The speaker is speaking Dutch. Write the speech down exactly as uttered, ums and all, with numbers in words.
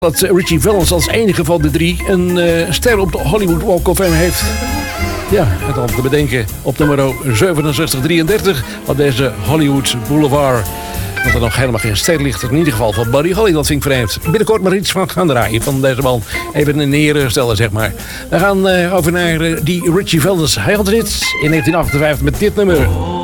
Dat Richie Valens als enige van de drie een uh, ster op de Hollywood Walk of Fame heeft. Ja, en dan te bedenken op nummer zevenenzestig drieëndertig op deze Hollywood Boulevard. Dat er nog helemaal geen ster ligt. In ieder geval van Buddy Holly, dat vind ik vreemd. Binnenkort maar iets van gaan draaien van deze man. Even een neerstellen, zeg maar. We gaan uh, over naar uh, die Richie Valens. Hij had dit in negentien achtenvijftig met dit nummer.